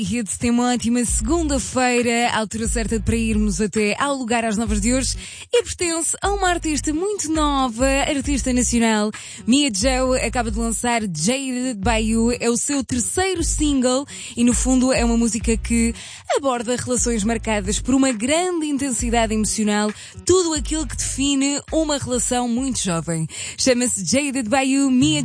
Hits tem uma ótima segunda-feira, a altura certa para irmos até ao lugar às novas de hoje, e pertence a uma artista muito nova, artista nacional. Mia Joe acaba de lançar Jaded by You, é o seu terceiro single e no fundo é uma música que aborda relações marcadas por uma grande intensidade emocional, tudo aquilo que define uma relação muito jovem. Chama-se Jaded by You, Mia